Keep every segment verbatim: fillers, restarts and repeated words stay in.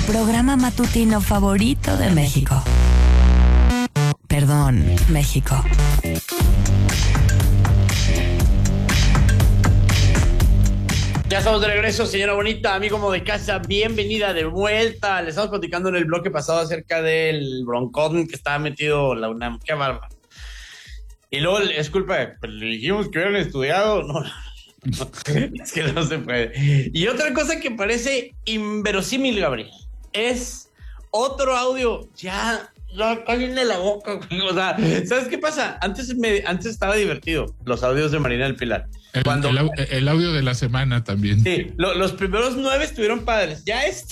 programa matutino favorito de México. Perdón, México. Ya estamos de regreso, señora bonita, amigo como de casa, bienvenida de vuelta. Le estamos platicando en el bloque pasado acerca del broncón que estaba metido la UNAM. Qué bárbaro. Y luego, es culpa, pues le dijimos que hubieran estudiado. No, no, no, es que no se puede. Y otra cosa que parece inverosímil, Gabriel, es otro audio. Ya, ya, cállenle la boca, güey. O sea, ¿sabes qué pasa? Antes, me, antes estaba divertido los audios de Marina del Pilar. El, Cuando, el, el audio de la semana también. Sí, lo, los primeros nueve estuvieron padres. Ya este.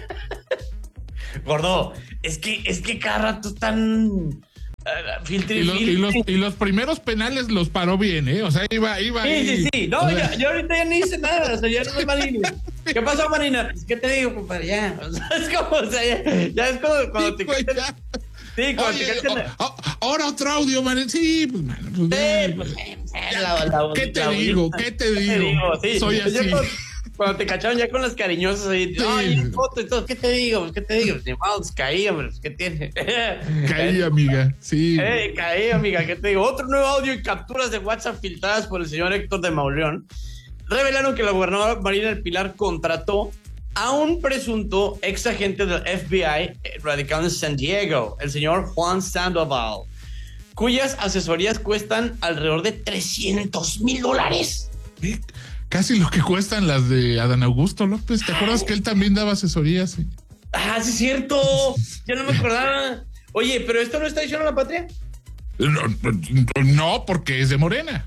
Gordo, es que, es que cada rato están uh, filtri, y, los, filtri. y, los, y los primeros penales los paró bien, ¿eh? O sea, iba, iba. Sí, ahí, sí, sí. No, o sea, ya, yo ahorita ya ni hice nada. O sea, ya no es Marina. ¿Qué pasó, Marina? Pues, ¿qué te digo, compadre? Ya. O sea, es como, o sea, ya, ya es como cuando sí, te güey, quitan. ya. Sí, cuando Oye, te quitan. o, o, ahora otro audio, man. Sí, pues, man. Pues, Sí, ya, pues, ya, la, la, ¿qué te la, digo? la, ¿Qué te digo? digo? Sí. Soy Yo así. Cuando, cuando te cacharon ya con las cariñosas ahí, Sí. ay, foto y todo, ¿qué te digo? ¿Qué te digo? Ni modo, caí, hombre, ¿qué tiene? Caí, amiga. Sí. Eh, caí, amiga, ¿qué te digo? Otro nuevo audio y capturas de WhatsApp filtradas por el señor Héctor de Mauleón revelaron que la gobernadora Marina del Pilar contrató a un presunto ex agente del F B I radicado en San Diego, el señor Juan Sandoval, cuyas asesorías cuestan alrededor de trescientos mil dólares. ¿Eh? Casi lo que cuestan las de Adán Augusto López. ¿Te acuerdas que él también daba asesorías? Sí? Ah, sí es cierto. Ya no me acordaba. Oye, ¿pero esto no está diciendo la patria? No, no, no, porque es de Morena.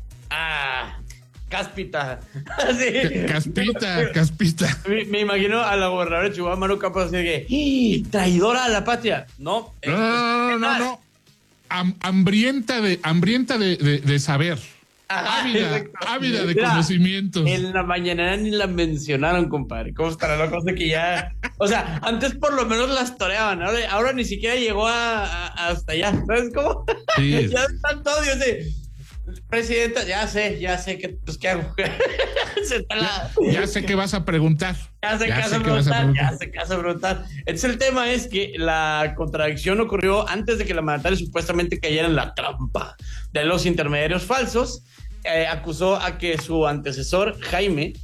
Ah, cáspita. Sí. Caspita, caspita. Me, me imagino a la gobernadora de Chihuahua, Manu Campos, así de que, ¡ih! Traidora a la patria. No. No, no, no, no, no. Ham, hambrienta de, hambrienta de, de, de saber. Ajá, ávida, exacto. ávida de Mira, conocimientos. En la mañana ni la mencionaron, compadre. ¿Cómo estará la cosa que ya? O sea, antes por lo menos las toreaban. Ahora, ahora ni siquiera llegó a, a, hasta allá. ¿Sabes cómo? Sí. Ya están todos, yo sé. Presidenta, ya sé, ya sé que, pues, ¿qué hago? Se está la... ya, ya sé que vas a preguntar. Ya sé, ya que, sé vas a que vas a preguntar, preguntar. ya sé que vas a preguntar. Entonces el tema es que la contradicción ocurrió antes de que la mandataria supuestamente cayera en la trampa de los intermediarios falsos. Eh, acusó a que su antecesor, Jaime,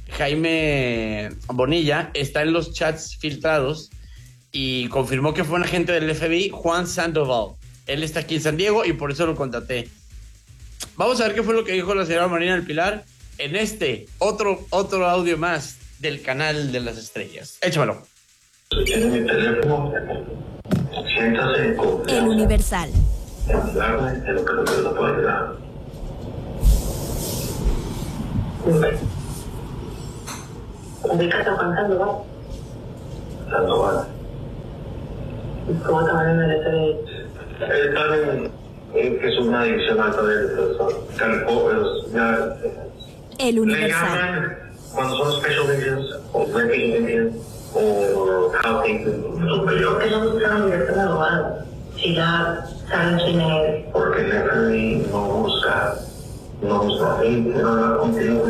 Jaime Bonilla, está en los chats filtrados y confirmó que fue un agente del F B I, Juan Sandoval. Él está aquí en San Diego y por eso lo contraté. Vamos a ver qué fue lo que dijo la señora Marina del Pilar en este otro, otro audio más del canal de las estrellas. Échamelo. Tiene mi teléfono, siéntase en confianza. El Universal. En hablarme de lo que no me puede ayudar. ¿De qué está pensando, no? Sandoval. ¿Cómo te van a merecer? Él también es una adicción al poder de los calpómeros. El Le Universal. llaman cuando son special agents o working agents o housing superior. ¿Por qué no buscan a un abogado? Si ya saben quién es. Porque el F B I no busca, no busca gente, no habla contigo.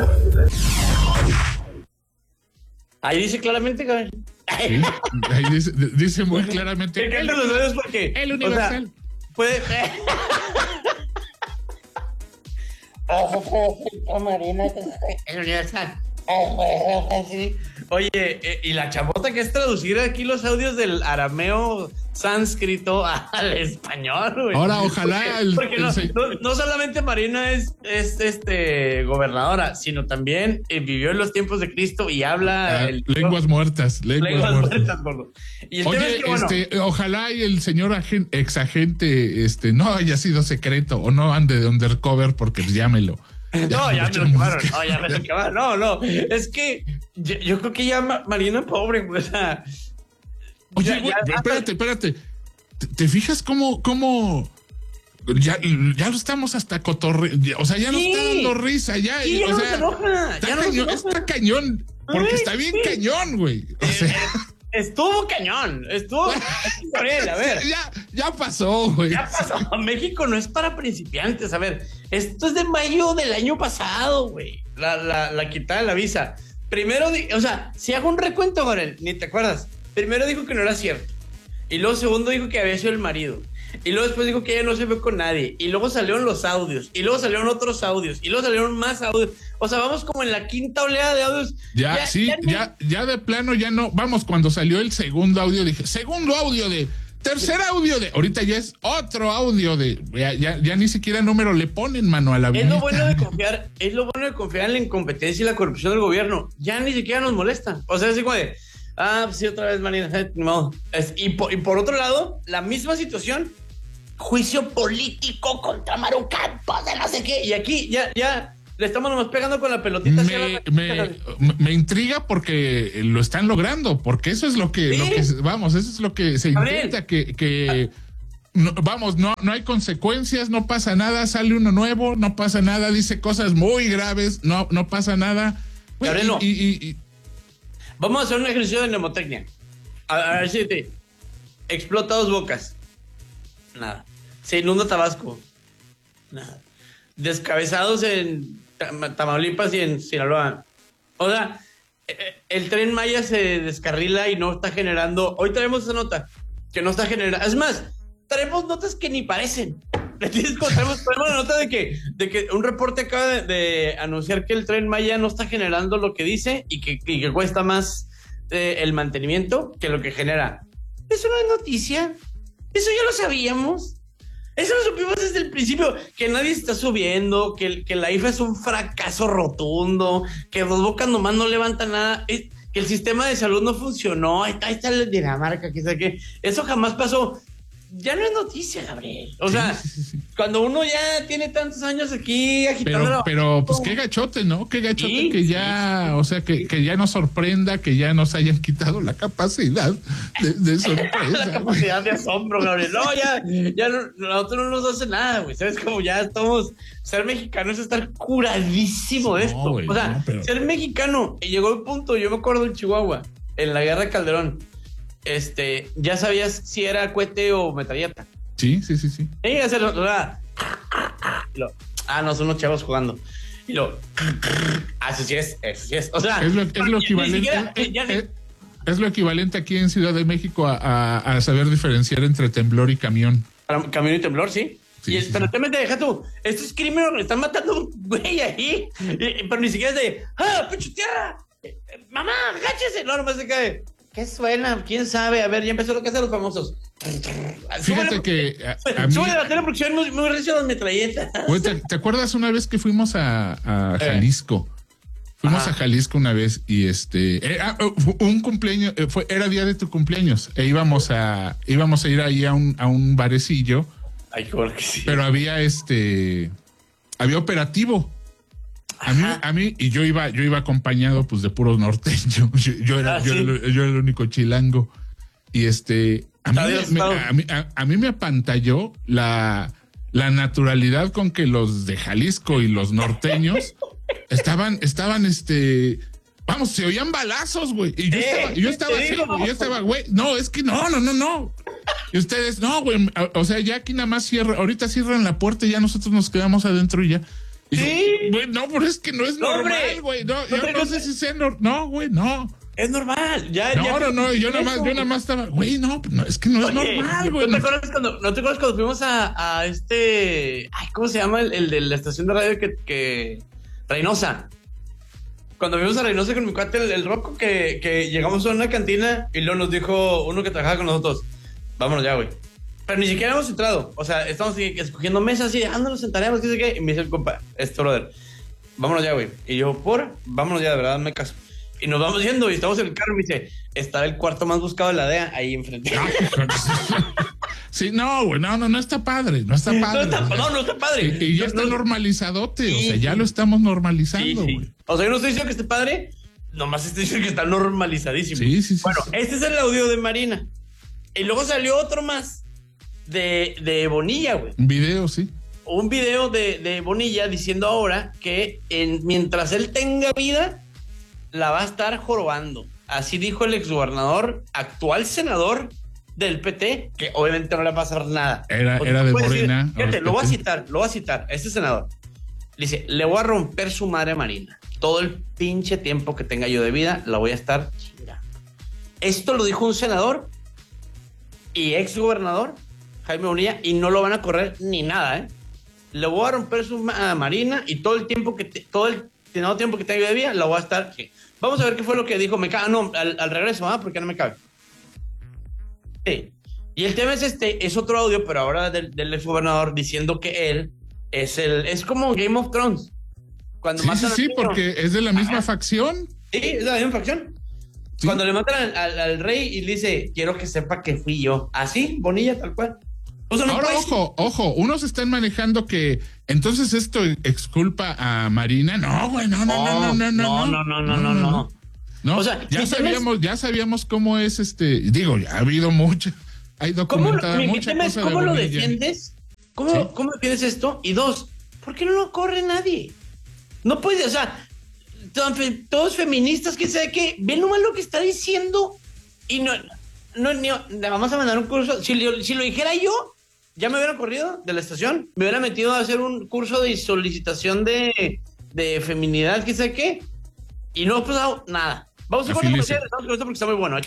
Ahí dice claramente, cabrón. Sí, ahí dice, dice muy claramente. Me encantan los audios porque... El Universal. O sea, puede... Marina, el Universal. Oye, eh, y la chambota que es traducir aquí los audios del arameo sánscrito al español, güey. Ahora, ojalá Porque, el- porque el no, se- no, no solamente Marina es, es este gobernadora, sino también eh, vivió en los tiempos de Cristo y habla Ah, el, lenguas muertas, lenguas, lenguas muertas. muertas, gordo. Y el tema Oye, es que, bueno, este, ojalá y el señor agen- exagente este, no haya sido secreto o no ande de undercover porque pues, llámelo. no, ya me lo echamos- quemaron. No, ya me lo quemaron. No, no. Es que yo, yo creo que ya Ma- Marina, pobre, güey, o sea. Oye, ya- güey, ya- espérate, espérate. ¿Te, te fijas cómo, cómo ya, ya lo estamos hasta cotorre, o sea, ya Sí. nos está dando risa, ya, Sí, ya o no sea, se enoja, está, ya no se cañón, enoja. está cañón, porque Ay, está bien sí. cañón, güey. O sea, Eh, Estuvo cañón. Estuvo. Gabriel, a ver. ya, ya pasó, güey. Ya pasó. México no es para principiantes. A ver, esto es de mayo del año pasado, güey. La, la, la quitada de la visa. Primero, di- o sea, si hago un recuento, Gabriel, ni te acuerdas. primero dijo que no era cierto. Y luego segundo dijo que había sido el marido. Y luego después dijo que ella no se fue con nadie. Y luego salieron los audios. Y luego salieron otros audios. Y luego salieron más audios. O sea, vamos como en la quinta oleada de audios. Ya, ya sí, ya, ya, ya de plano ya no. Vamos, cuando salió el segundo audio dije, segundo audio de, tercer audio de, ahorita ya es otro audio de, ya, ya, ya ni siquiera número le ponen, mano, a la vida. Es lo bueno de confiar, es lo bueno de confiar en la incompetencia y la corrupción del gobierno. Ya ni siquiera nos molesta. O sea, es como de, ah, pues sí, otra vez, Marina. No. Es, y, por, y por otro lado, la misma situación. Juicio político contra Maru Campos de no sé qué. Y aquí ya, ya le estamos nomás pegando con la pelotita. Me, me, me intriga porque lo están logrando, porque eso es lo que, ¿sí? lo que vamos, eso es lo que se intenta, que, que no, vamos, no, no hay consecuencias, no pasa nada, sale uno nuevo, no pasa nada, dice cosas muy graves, no, no pasa nada. Bueno, y, y, y, y, vamos a hacer un ejercicio de mnemotecnia. A, a ver si te explota Dos Bocas. Nada. Se inunda Tabasco. Nada. Descabezados en Tamaulipas y en Sinaloa. O sea, el Tren Maya se descarrila y no está generando. Hoy traemos esa nota que no está generando. Es más, traemos notas que ni parecen. Traemos, traemos la nota de que, de que un reporte acaba de, de anunciar que el Tren Maya no está generando lo que dice y que, y que cuesta más eh, el mantenimiento que lo que genera. Eso no es noticia. Eso ya lo sabíamos. Eso lo supimos desde el principio. Que nadie está subiendo, que, que la I F A es un fracaso rotundo, que Dos Bocas nomás no levanta nada, es, que el sistema de salud no funcionó. Ahí está, ahí está el Dinamarca, que sé qué. Eso jamás pasó. Ya no es noticia, Gabriel. O sea, sí, sí, sí. Cuando uno ya tiene tantos años aquí agitando. Pero, pero pues qué gachote, ¿no? Qué gachote sí, que ya, sí. o sea, que, que ya nos sorprenda, que ya nos hayan quitado la capacidad de, de sorpresa. La capacidad de asombro, Gabriel. No, ya, ya no, nosotros no nos hace nada, güey. ¿Sabes? Como ya estamos, ser mexicano es estar curadísimo de esto. No, güey, o sea, no, pero... ser mexicano, y llegó el punto, yo me acuerdo en Chihuahua, en la guerra de Calderón. Este, ya sabías si era cohete o metralleta. Sí, sí, sí, sí. Y hacerlo, ah, lo, ah, no, son unos chavos jugando. Y lo, ah, eso sí es, eso sí es. O sea, es lo, es lo equivalente. Siquiera, es, ya, es, es lo equivalente aquí en Ciudad de México a, a, a saber diferenciar entre temblor y camión. Camión y temblor, sí. Sí, y sí, pero sí. te metes, deja tú. Esto es crimen, le están matando a un güey ahí. Y, pero ni siquiera es de, ah, pinche tierra. Mamá, agáchese. No, nomás se cae. ¿Qué suena? ¿Quién sabe? A ver, ya empezó lo que hacen los famosos. Fíjate que a, a mí... Sube la teleproducción muy, muy recio las metralletas. Güey, ¿te, ¿te acuerdas una vez que fuimos a, a Jalisco? Fuimos Ajá. a Jalisco una vez y este... Eh, ah, un cumpleaños, eh, fue, era día de tu cumpleaños. E íbamos a, íbamos a ir ahí a un, a un barecillo. Ay, claro que sí. Pero había este... Había operativo. A mí, a mí, y yo iba, yo iba acompañado pues de puros norteños. Yo, yo era, ah, yo, ¿sí? era, yo era el único chilango. Y este, a mí, me, a, mí, a, a mí me apantalló la, la naturalidad con que los de Jalisco y los norteños estaban, estaban, este, vamos, se oían balazos, güey. Y yo eh, estaba, yo estaba así, güey, yo estaba, güey, no, es que no, no, no, no. Y ustedes, no, güey, o sea, ya aquí nada más cierran, ahorita cierran la puerta y ya nosotros nos quedamos adentro y ya. Y sí. Güey, no, pero es que no es no, normal, güey. No, no, yo no sé si sea normal. No, güey, no. Es normal. Ya, no, ya no, no. Yo nada más, yo nada más estaba, güey, no, no, es que no es Oye, normal, güey. ¿no te acuerdas cuando, ¿no te acuerdas cuando fuimos a, a este, ay, ¿cómo se llama el, el de la estación de radio que, que Reynosa? Cuando fuimos a Reynosa con mi cuate, el, el Rocco, que, que llegamos a una cantina y luego nos dijo uno que trabajaba con nosotros, vámonos ya, güey. Pero ni siquiera hemos entrado. O sea, estamos escogiendo mesas y dejándonos sentaremos, qué sé qué. Y me dice el compa, este brother, vámonos ya, güey. Y yo, por, vámonos ya, de verdad, me caso. Y nos vamos yendo y estamos en el carro y me dice, está el cuarto más buscado de la D E A ahí enfrente. Sí, no, güey, no, no, no está padre, no está padre. No, está, no, no está padre. Y, y ya no, está no, normalizadote, sí, o sea, ya lo estamos normalizando, sí, güey. sí. O sea, yo no estoy diciendo que esté padre, nomás estoy diciendo que está normalizadísimo. Sí, sí, sí. Bueno, sí. este es el audio de Marina. Y luego salió otro más. De, de Bonilla, güey. Un video, sí. Un video de, de Bonilla diciendo ahora que en, mientras él tenga vida, la va a estar jorobando. Así dijo el exgobernador, actual senador del P T, que obviamente no le va a pasar nada. Era, era de Morena. Decir, fíjate, lo voy a citar, lo voy a citar. Este senador dice, le voy a romper su madre a Marina. Todo el pinche tiempo que tenga yo de vida, la voy a estar chingando. Esto lo dijo un senador y ex gobernador, Jaime Bonilla, y no lo van a correr ni nada, ¿eh? Le voy a romper su uh, Marina y todo el tiempo que, te, todo el no, tiempo que tenga de vida, lo voy a estar... Vamos a ver qué fue lo que dijo, me cabe, no, al, al regreso, ¿ah? Porque no me cabe. Sí. Y el tema es este, es otro audio, pero ahora del, del ex gobernador diciendo que él es el, es como Game of Thrones. Cuando sí, matan sí, sí, porque es de la misma Ajá. facción. Sí, es de la misma facción. Sí. Cuando le matan al, al, al rey y le dice, quiero que sepa que fui yo. Así, Bonilla, tal cual. O sea, no Ahora, ojo, ojo, unos están manejando que entonces esto exculpa a Marina. No, güey, no, no, oh, no, no, no, no, no, no, no, no, no, no. No, o sea, ya sabíamos, ya sabíamos cómo es este, digo, ya ha habido mucho, hay documentada ¿Cómo, mucha cosa ¿cómo de lo Bonilla. defiendes? ¿Cómo, ¿Sí? ¿Cómo defiendes esto? Y dos, ¿por qué no lo corre nadie? No puede, o sea, todos feministas, que sabe que ven nomás lo que está diciendo y no, no, ni, le vamos a mandar un curso. Si lo, si lo dijera yo, ya me hubiera corrido de la estación, me hubiera metido a hacer un curso de solicitación de, de feminidad, que sabe qué, y no ha pasado nada. Vamos a cortar comercial, estamos con esto porque está muy bueno.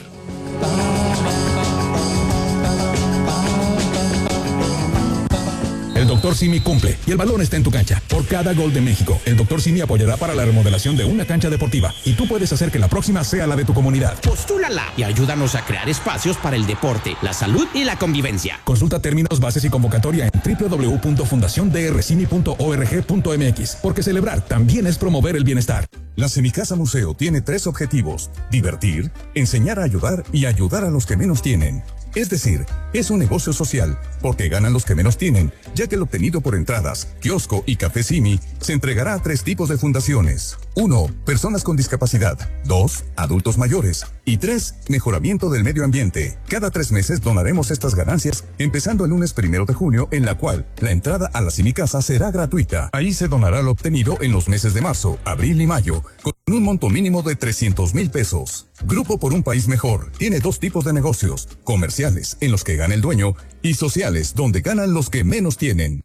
El doctor Simi cumple y el balón está en tu cancha. Por cada gol de México, el doctor Simi apoyará para la remodelación de una cancha deportiva y tú puedes hacer que la próxima sea la de tu comunidad. Postúlala y ayúdanos a crear espacios para el deporte, la salud y la convivencia. Consulta términos, bases y convocatoria en doble u doble u doble u punto fundación d r simi punto org punto m x, porque celebrar también es promover el bienestar. La Semicasa Museo tiene tres objetivos: divertir, enseñar a ayudar y ayudar a los que menos tienen. Es decir, es un negocio social, porque ganan los que menos tienen, ya que el obtenido por entradas, kiosco y café Simi se entregará a tres tipos de fundaciones. Uno, personas con discapacidad. Dos, adultos mayores. Y tres, mejoramiento del medio ambiente. Cada tres meses donaremos estas ganancias, empezando el lunes primero de junio, en la cual la entrada a la Semicasa será gratuita. Ahí se donará lo obtenido en los meses de marzo, abril y mayo, con un monto mínimo de trescientos mil pesos. Grupo por un País Mejor tiene dos tipos de negocios: comerciales, en los que gana el dueño, y sociales, donde ganan los que menos tienen.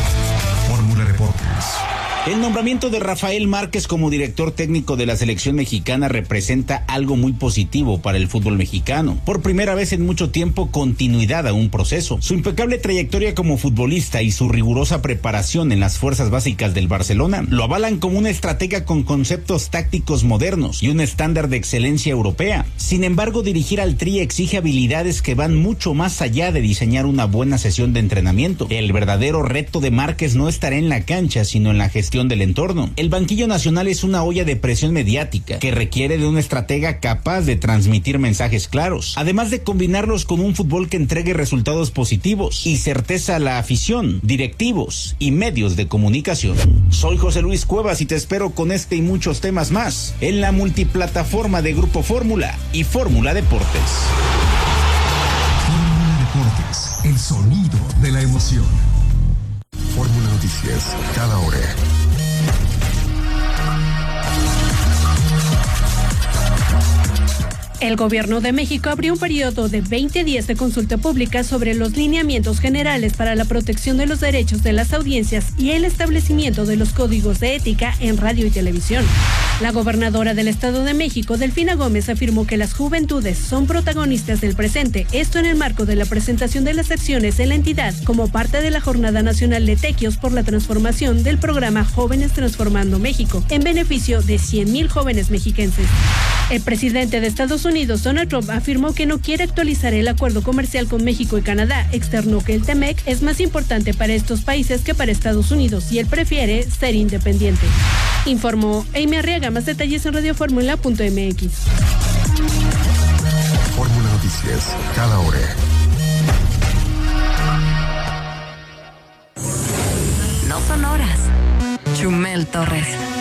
Fórmula Deportes. El nombramiento de Rafael Márquez como director técnico de la selección mexicana representa algo muy positivo para el fútbol mexicano. Por primera vez en mucho tiempo, continuidad a un proceso. Su impecable trayectoria como futbolista y su rigurosa preparación en las fuerzas básicas del Barcelona lo avalan como una estratega con conceptos tácticos modernos y un estándar de excelencia europea. Sin embargo, dirigir al Tri exige habilidades que van mucho más allá de diseñar una buena sesión de entrenamiento. El verdadero reto de Márquez no estará en la cancha, sino en la gestión del entorno. El banquillo nacional es una olla de presión mediática que requiere de un estratega capaz de transmitir mensajes claros, además de combinarlos con un fútbol que entregue resultados positivos y certeza a la afición, directivos y medios de comunicación. Soy José Luis Cuevas y te espero con este y muchos temas más en la multiplataforma de Grupo Fórmula y Fórmula Deportes. Fórmula Deportes, el sonido de la emoción. Fórmula Noticias, cada hora. El Gobierno de México abrió un periodo de veinte días de consulta pública sobre los lineamientos generales para la protección de los derechos de las audiencias y el establecimiento de los códigos de ética en radio y televisión. La gobernadora del Estado de México, Delfina Gómez, afirmó que las juventudes son protagonistas del presente, esto en el marco de la presentación de las acciones en la entidad como parte de la Jornada Nacional de Tequios por la Transformación del programa Jóvenes Transformando México, en beneficio de cien mil jóvenes mexiquenses. El presidente de Estados Unidos, Donald Trump, afirmó que no quiere actualizar el acuerdo comercial con México y Canadá. Externó que el T M E C es más importante para estos países que para Estados Unidos y él prefiere ser independiente. Informó Amy Arriaga. Más detalles en radio fórmula punto m x. Fórmula Noticias, cada hora. No son horas. Chumel Torres.